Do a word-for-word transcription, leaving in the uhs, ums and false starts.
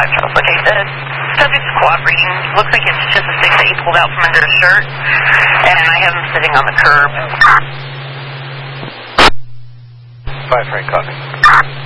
five Charles, like I said. Subject is cooperating. Looks like it's just a stick that he pulled out from under his shirt. And I have him sitting on the curb. Five Frank, copy.